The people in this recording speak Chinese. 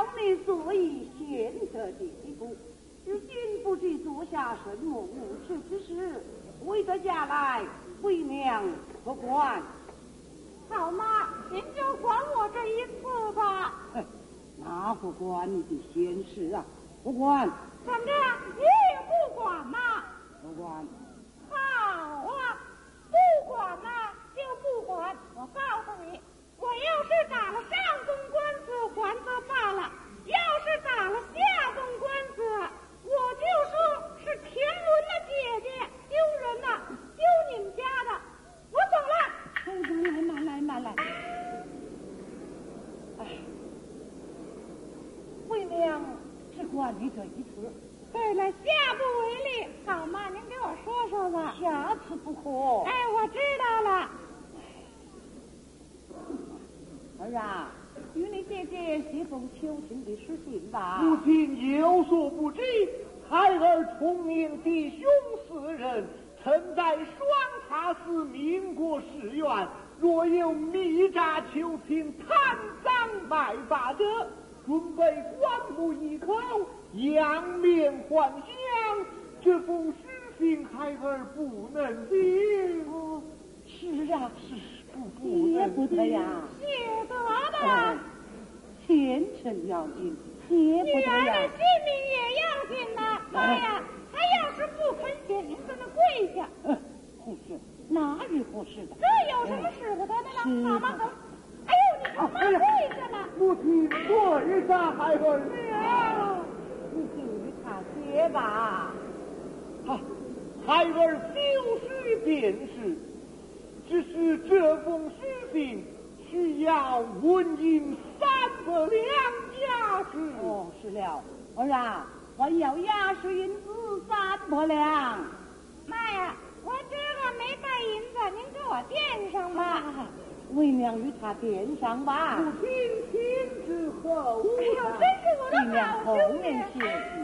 你所以贤德地步，如今不知做下什么无耻之事，为得家来为娘何管？ 好嘛，您就管我这一次吧。 哪不管你的闲事啊？不管。 怎么着？你也不管呐？ 不管。 好啊，不管呐就不管。我告诉你，我要是打了上宗官司还则罢了，要是打了下宗官司，我就说是田伦的姐姐丢人呐，丢你们家的。我走了。 慢来。哎，为娘只管你这一次。 对了，下不为例，好嘛，您给我说说吧。 下次不可。 哎，我知道了。 儿啊，与你姐姐写封求情的书信吧。 母亲有所不知，孩儿聪明弟兄4人，曾在双塔寺民国誓愿，若有密诈求情、贪赃卖法者，准备棺木一口，扬面还乡。这封书信孩儿不能写。 是啊，写不得呀。 写得的。 前程要紧，写不得呀。 女儿的性命也要紧呐。哎呀，她要是不肯写，您在那跪下。 不是，哪有不是的？ 这有什么使不得的呢？好吗？哎呦，你干嘛跪下了？ 母亲跪下，孩儿。 女儿， 你就与他写吧。 孩儿修书便是，只是这封书信需要纹银300两押事。 是了，儿啊，还要押事银子300两。 妈呀，我这个没带银子，您给我垫上吧。 为娘与他垫上吧。 母亲亲之后。 哎呦，真是我的好兄弟。